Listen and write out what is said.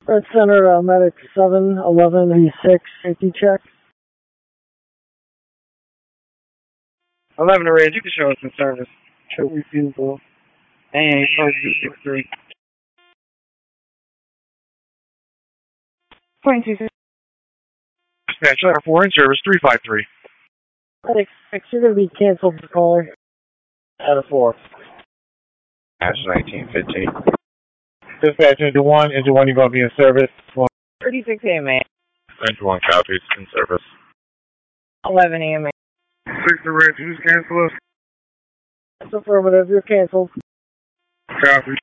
Red Center, Medic 711V6, safety check. 11 to Ridge, you can show us in service. Show refusal. And 263. 22. Dispatch Center 4 in service 353. Medic 6, you're going to be canceled for caller. Out of 4. Dash 1915. Dispatch into 1, you're going to be in service. 36 AMA. Engine 1 copies in service. 11 AMA. 6 to Ridge, who's cancel us? That's affirmative, you're canceled. Copy.